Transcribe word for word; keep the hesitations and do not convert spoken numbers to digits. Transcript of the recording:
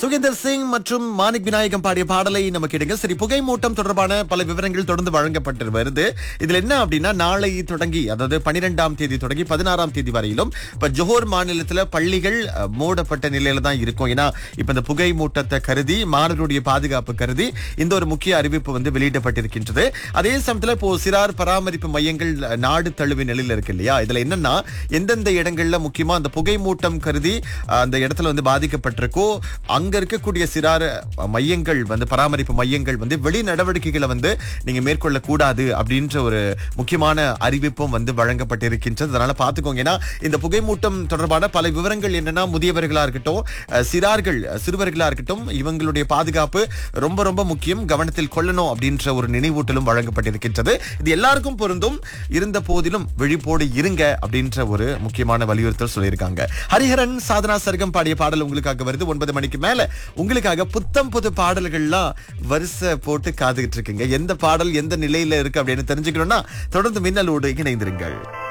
சுகேந்தர் சிங் மற்றும் மாணிக் விநாயகம் பாடிய பாடலை நம்ம கேடுங்க. சரி, புகை மூட்டம் தொடர்பான பல விவரங்கள் தொடர்ந்து வழங்கப்பட்டு வருது. இதுல என்ன அப்படின்னா, நாளை தொடங்கி, அதாவது பனிரெண்டாம் தேதி தொடங்கி பதினாறாம் தேதி வரையிலும் இப்ப ஜோஹர் மாநிலத்துல பள்ளிகள் அஹ், மூடப்பட்ட நிலையில தான் இருக்கும். ஏன்னா இப்ப இந்த புகை மூட்டத்தை கருதி, மாணவர்களுடைய பாதுகாப்பு கருதி இந்த ஒரு முக்கிய அறிவிப்பு வந்து வெளியிடப்பட்டிருக்கின்றது. அதே சமயத்துல இப்போ சிறார் பராமரிப்பு மையங்கள் அஹ், நாடு தழுவிய நிலையில இருக்கு இல்லையா? இதுல என்னன்னா, எந்தெந்த இடங்கள்ல முக்கியமா அந்த புகை மூட்டம் கருதி அஹ், அந்த இடத்துல வந்து பாதிக்கப்பட்டிருக்கோ அங்க இருக்கக்கூடிய சிறார் மையங்கள் வந்து பராமரிப்பு மையங்கள் வந்து வெளி நடவடிக்கைகளை வந்து நீங்க மேற்கொள்ள கூடாது அப்படின்ற ஒரு முக்கியமான அறிவிப்பும் வந்து வழங்கப்பட்டிருக்கின்றது. அதனால பாத்துக்கோங்க. ஏன்னா இந்த புகைமூட்டம் தொடர்பான பல விவரங்கள் என்னன்னா, முதியவர்களா இருக்கட்டும், அஹ், சிறார்கள் அஹ், சிறுவர்களா இருக்கட்டும், இவங்களுடைய பாதுகாப்பு ரொம்ப ரொம்ப முக்கியம், கவனத்தில் கொள்ளணும் அப்படின்ற ஒரு நினைவூட்டலும் வழங்கப்பட்டிருக்கின்றது. இது எல்லாருக்கும் பொருந்தும். இருந்த போதிலும் விழிப்போடு இருங்க அப்படின்ற ஒரு முக்கியமான வலியுறுத்தல் சொல்லியிருக்காங்க. ஹரிஹரன் சாதனா சர்க்கம் பாடிய பாடல் உங்களுக்காக வருது. ஒன்பது மணிக்கு மேல உங்களுக்காக புத்தம் புது பாடல்கள்லாம் வரிசை போட்டு காத்துக்கிட்டு இருக்குங்க. எந்த பாடல் எந்த நிலையில இருக்கு அப்படின்னு தெரிஞ்சுக்கணும்னா தொடர்ந்து மின்னலோடு இணைந்திருங்கள்.